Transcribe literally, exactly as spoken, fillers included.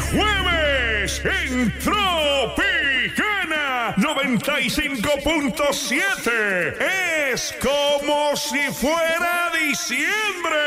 jueves en Tropicana noventa y cinco punto siete. Es como si fuera diciembre.